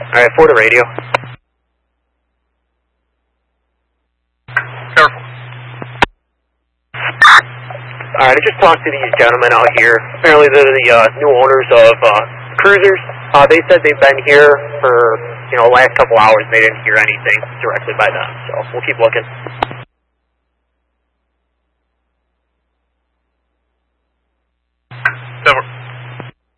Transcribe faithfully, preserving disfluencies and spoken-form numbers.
Alright, for the radio. Careful. Alright, I just talked to these gentlemen out here. Apparently they're the uh, new owners of uh, cruisers. Uh, they said they've been here for, you know, the last couple hours and they didn't hear anything directly by them. So we'll keep looking.